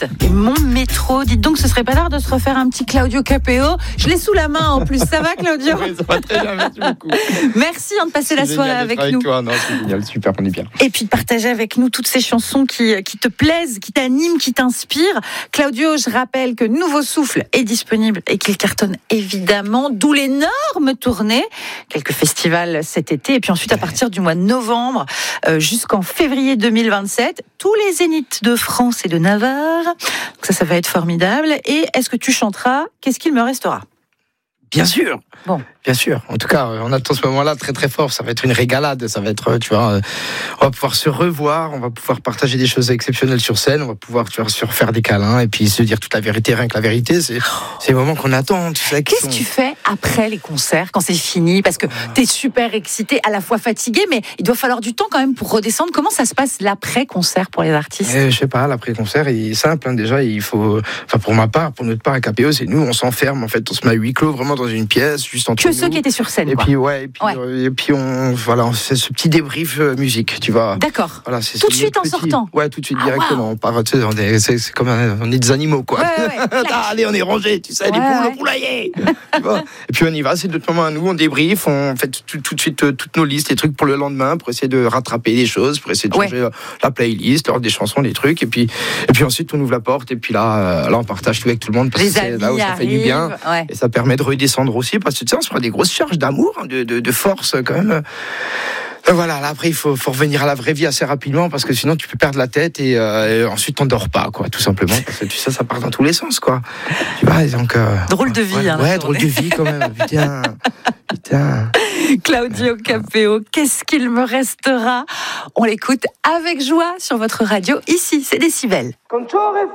Et mon métro, dites donc, ce serait pas l'heure de se refaire un petit Claudio Capéo. Je l'ai sous la main en plus, ça va Claudio? Oui, ça va très bien, merci beaucoup. Merci de passer la soirée avec nous. Toi. Non, c'est génial, super, on est bien. Et puis de partager avec nous toutes ces chansons qui te plaisent, qui t'animent, qui t'inspirent. Claudio, je rappelle que Nouveau Souffle est disponible et qu'il cartonne évidemment, d'où l'énorme tournée. Quelques festivals cet été et puis ensuite à partir du mois de novembre jusqu'en février 2027, tous les zéniths de France et de Navarre. Donc ça va être formidable. Et est-ce que tu chanteras Qu'est-ce qu'il me restera? Bien sûr. Bon. Bien sûr. En tout cas, on attend ce moment-là très très fort. Ça va être une régalade. Ça va être, tu vois, on va pouvoir se revoir. On va pouvoir partager des choses exceptionnelles sur scène. On va pouvoir, tu vois, se refaire des câlins et puis se dire toute la vérité. Rien que la vérité, c'est le moment qu'on attend. Tu sais, Qu'est-ce que tu fais après les concerts quand c'est fini? Parce que t'es super excité, à la fois fatigué, mais il doit falloir du temps quand même pour redescendre. Comment ça se passe l'après-concert pour les artistes? Je sais pas. L'après-concert, il est simple. Hein. Déjà, il faut, enfin pour ma part, pour notre part à KPO, c'est nous, on s'enferme. En fait, on se met à huis clos, vraiment dans une pièce, juste entre nous. Que ceux qui étaient sur scène. Et puis on fait ce petit débrief musique, tu vois. D'accord. Voilà, tout de suite en sortant. Ouais, tout de suite directement. Wow. On part, tu sais, c'est comme on est des animaux quoi. Allez, on est rangés, tu sais, les poules au poulailler. Tu vois. Et puis on y va, c'est notre moment à nous, on débrief, on fait tout de suite toutes nos listes, les trucs pour le lendemain, pour essayer de rattraper des choses, pour essayer de changer la playlist, des chansons, des trucs, et puis ensuite on ouvre la porte et puis là on partage tout avec tout le monde parce que c'est là où ça fait du bien et ça permet de redescendre aussi parce que tu sais, on se prend des grosses charges d'amour, de force quand même. Voilà, là après il faut revenir à la vraie vie assez rapidement parce que sinon tu peux perdre la tête et ensuite t'en dors pas quoi, tout simplement parce que tu sais ça part dans tous les sens quoi. Tu vois, donc drôle de vie drôle de vie quand même. Putain. Claudio Capéo, qu'est-ce qu'il me restera? On l'écoute avec joie sur votre radio ici, c'est Décibel.